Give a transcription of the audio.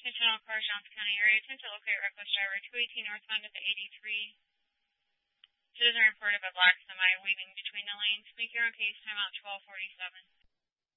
Attention all cars, Johnson County area. Attention to locate reckless driver 218 northbound at the 83. Citizen reported a black semi weaving between the lanes. Make your own case. Time out 12:47.